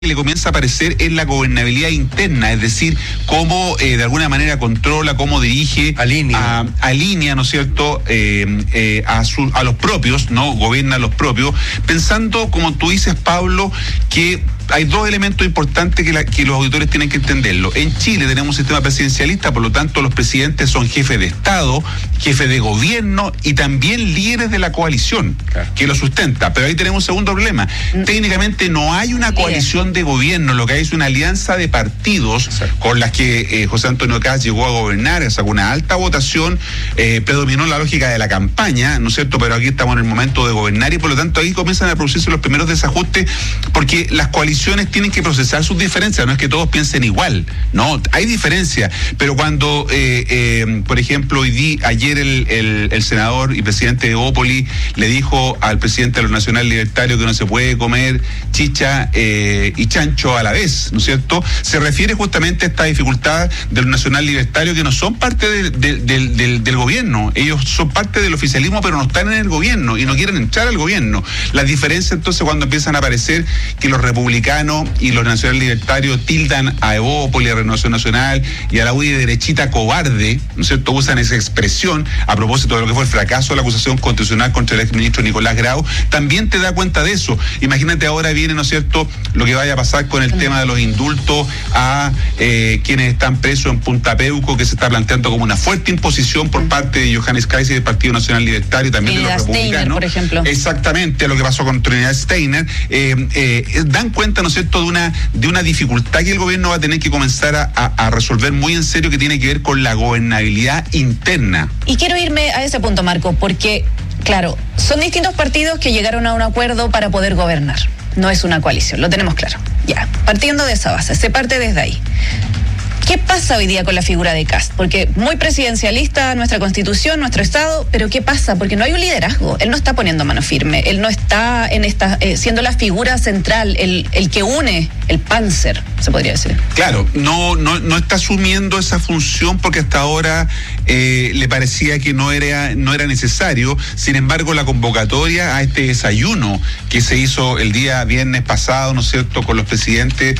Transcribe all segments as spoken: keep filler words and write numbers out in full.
que le comienza a aparecer es la gobernabilidad interna, es decir, cómo eh, de alguna manera controla, cómo dirige, alinea, a, alinea, ¿no es cierto?, eh, eh, a, su, a los propios, ¿no? Gobierna a los propios, pensando, como tú dices, Pablo, que hay dos elementos importantes que, la, que los auditores tienen que entenderlo. En Chile tenemos un sistema presidencialista, por lo tanto los presidentes son jefes de Estado, jefes de gobierno y también líderes de la coalición, claro, que lo sustenta. Pero ahí tenemos un segundo problema. Mm. Técnicamente no hay una coalición de gobierno, lo que hay es una alianza de partidos, exacto, con las que eh, José Antonio Kast llegó a gobernar, sacó una alta votación, eh, predominó la lógica de la campaña, ¿no es cierto? Pero aquí estamos en el momento de gobernar y por lo tanto ahí comienzan a producirse los primeros desajustes, porque las coaliciones tienen que procesar sus diferencias, no es que todos piensen igual, no, hay diferencias, pero cuando, eh, eh, por ejemplo, hoy di, ayer el, el, el senador y presidente de Opoli le dijo al presidente de los Nacional Libertarios que no se puede comer chicha eh, y chancho a la vez, ¿no es cierto? Se refiere justamente a esta dificultad de los Nacional Libertarios que no son parte de, de, de, del, del gobierno, ellos son parte del oficialismo pero no están en el gobierno y no quieren entrar al gobierno. Las diferencias entonces cuando empiezan a aparecer que los republicanos y los nacional libertarios tildan a Evópoli, a Renovación Nacional y a la U D I de derechita cobarde, ¿no es cierto? Usan esa expresión a propósito de lo que fue el fracaso de la acusación constitucional contra el exministro Nicolás Grau, también te da cuenta de eso. Imagínate ahora viene, ¿no es cierto?, lo que vaya a pasar con el tema de los indultos a eh, quienes están presos en Punta Peuco, que se está planteando como una fuerte imposición por parte de Johannes Kaiser y del Partido Nacional Libertario, también Trinidad de los republicanos. Steiner, por ejemplo. Exactamente, lo que pasó con Trinidad Steiner. Eh, eh, dan cuenta, ¿no es cierto?, de una, de una dificultad que el gobierno va a tener que comenzar a, a, a resolver muy en serio, que tiene que ver con la gobernabilidad interna. Y quiero irme a ese punto, Marco, porque, claro, son distintos partidos que llegaron a un acuerdo para poder gobernar. No es una coalición, lo tenemos claro. Ya, partiendo de esa base, se parte desde ahí. ¿Qué pasa hoy día con la figura de Kast? Porque muy presidencialista nuestra Constitución, nuestro Estado, pero ¿qué pasa? Porque no hay un liderazgo, él no está poniendo mano firme, él no está en esta eh, siendo la figura central, el, el que une el Panzer, se podría decir. Claro, no, no, no está asumiendo esa función porque hasta ahora eh, le parecía que no era, no era necesario. Sin embargo, la convocatoria a este desayuno que se hizo el día viernes pasado, ¿no es cierto?, con los presidentes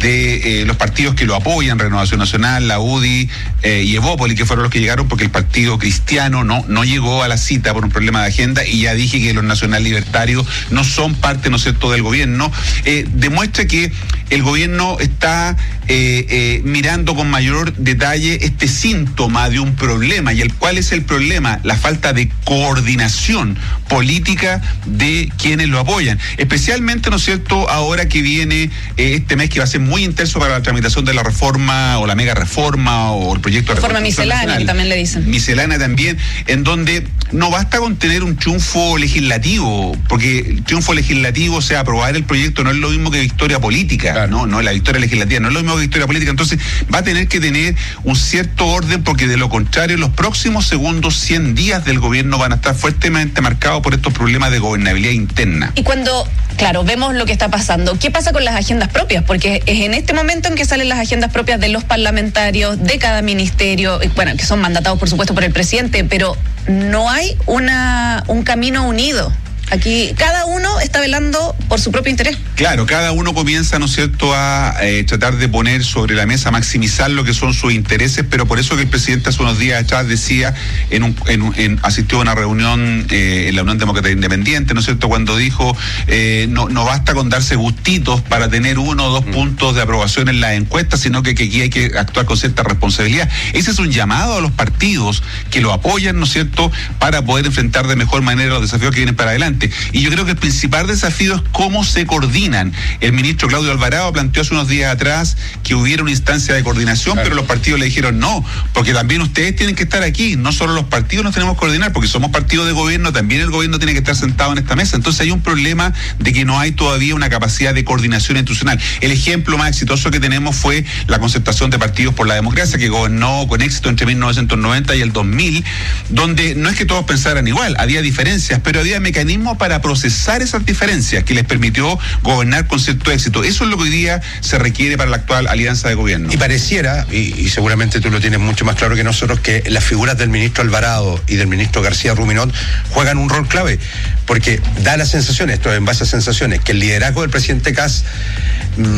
de eh, los partidos que lo apoyan, Renovación Nacional, la U D I eh, y Evópoli, que fueron los que llegaron porque el Partido Cristiano no, no llegó a la cita por un problema de agenda, y ya dije que los Nacional Libertarios no son parte, ¿no es cierto?, del gobierno, eh, demuestra que el gobierno está eh, eh, mirando con mayor detalle este síntoma de un problema. ¿Y el cuál es el problema? La falta de coordinación política de quienes lo apoyan. Especialmente, ¿no es cierto?, ahora que viene eh, este mes que va a ser muy intenso para la tramitación de la reforma o la mega reforma o el proyecto de reforma miscelánea, que también le dicen. Miscelánea también, en donde no basta con tener un triunfo legislativo, porque el triunfo legislativo, o sea, aprobar el proyecto, no es lo mismo que victoria política. Claro. No, no, la victoria legislativa no es lo mismo que victoria política. Entonces va a tener que tener un cierto orden, porque de lo contrario los próximos segundos cien días del gobierno van a estar fuertemente marcados por estos problemas de gobernabilidad interna. Y cuando, claro, vemos lo que está pasando, ¿qué pasa con las agendas propias? Porque es en este momento en que salen las agendas propias de los parlamentarios, de cada ministerio, bueno, que son mandatados por supuesto por el presidente, pero no hay una un camino unido. Aquí cada uno está velando por su propio interés. Claro, cada uno comienza, ¿no es cierto?, a eh, tratar de poner sobre la mesa, maximizar lo que son sus intereses, pero por eso que el presidente hace unos días atrás decía, en un, en, en asistió a una reunión eh, en la Unión Demócrata Independiente, ¿no es cierto?, cuando dijo, eh, no, no basta con darse gustitos para tener uno o dos mm. puntos de aprobación en las encuestas, sino que, que aquí hay que actuar con cierta responsabilidad. Ese es un llamado a los partidos que lo apoyan, ¿no es cierto?, para poder enfrentar de mejor manera los desafíos que vienen para adelante. Y yo creo que el principal desafío es cómo se coordinan. El ministro Claudio Alvarado planteó hace unos días atrás que hubiera una instancia de coordinación, claro, pero los partidos le dijeron no, porque también ustedes tienen que estar aquí, no solo los partidos nos tenemos que coordinar, porque somos partido de gobierno, también el gobierno tiene que estar sentado en esta mesa. Entonces hay un problema de que no hay todavía una capacidad de coordinación institucional. El ejemplo más exitoso que tenemos fue la concertación de partidos por la democracia, que gobernó con éxito entre mil novecientos noventa y el dos mil, donde no es que todos pensaran igual, había diferencias, pero había mecanismos para procesar esas diferencias que les permitió gobernar con cierto éxito. Eso es lo que hoy día se requiere para la actual alianza de gobierno. Y pareciera, y, y seguramente tú lo tienes mucho más claro que nosotros, que las figuras del ministro Alvarado y del ministro García Ruminot juegan un rol clave, porque da la sensación, esto es en base a sensaciones, que el liderazgo del presidente Kast